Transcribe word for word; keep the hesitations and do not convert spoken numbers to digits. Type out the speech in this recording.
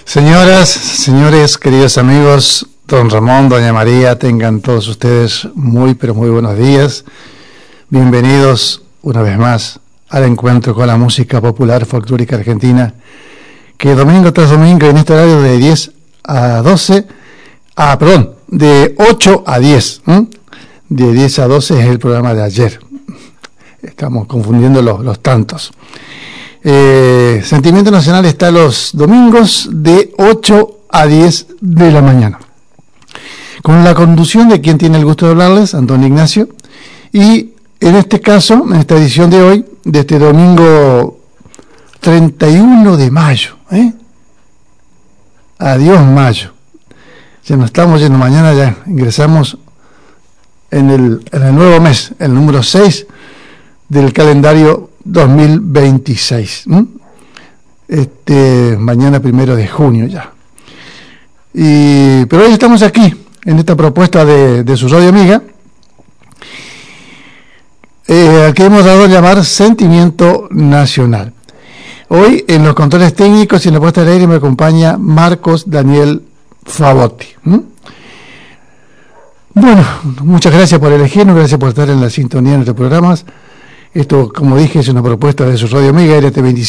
Señoras, señores, queridos amigos, don Ramón, doña María, tengan todos ustedes muy, pero muy buenos días. Bienvenidos una vez más al encuentro con la música popular folclórica argentina, que domingo tras domingo, en este horario de diez a doce, ah, perdón, de ocho a diez, ¿eh? De diez a doce es el programa de ayer. Estamos confundiendo los, los tantos. Eh, Sentimiento Nacional está los domingos de ocho a diez de la mañana, con la conducción de quien tiene el gusto de hablarles, Antonio Ignacio, y en este caso, en esta edición de hoy, de este domingo treinta y uno de mayo, ¿eh? Adiós mayo, ya nos estamos yendo, mañana ya ingresamos en el, en el nuevo mes, el número seis del calendario dos mil veintiséis, ¿eh? Este, mañana primero de junio ya. Y, pero hoy estamos aquí, en esta propuesta de, de su radio amiga, eh, al que hemos dado a llamar Sentimiento Nacional. Hoy en los controles técnicos y en la puesta al aire me acompaña Marcos Daniel Favotti. ¿eh? Bueno, muchas gracias por elegirnos, gracias por estar en la sintonía de nuestros programas. Esto, como dije, es una propuesta de su radio amiga R T veinticinco.